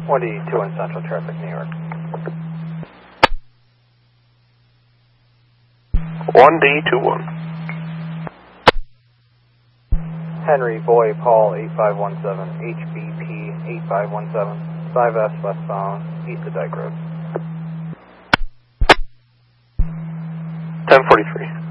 1D2 in Central Traffic, New York. 1D21. Henry Boy Paul 8517, HBP 8517, 5S westbound, east of Dyke Road. 1043.